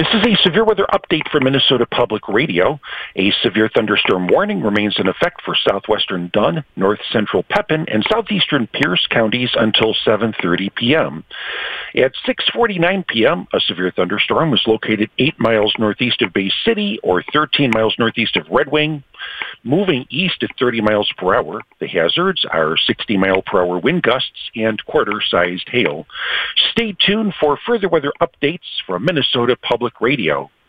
This is a severe weather update for Minnesota Public Radio. A severe thunderstorm warning remains in effect for southwestern Dunn, north central Pepin, and southeastern Pierce counties until 7:30 p.m. At 6:49 p.m., a severe thunderstorm was located 8 miles northeast of Bay City or 13 miles northeast of Red Wing. Moving east at 30 miles per hour, the hazards are 60-mile-per-hour wind gusts and quarter-sized hail. Stay tuned for further weather updates from Minnesota Public Radio.